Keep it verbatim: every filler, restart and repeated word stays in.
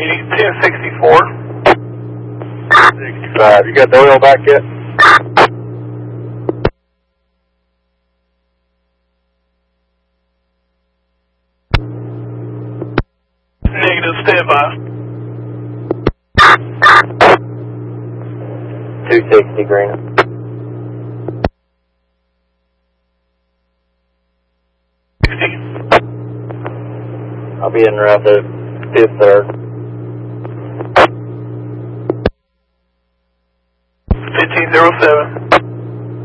eighty, ten sixty-four. sixty-five. You got the oil back yet? Negative, stand by. two sixty, Green. sixty. I'll be in route to fifth third. fifteen zero seven.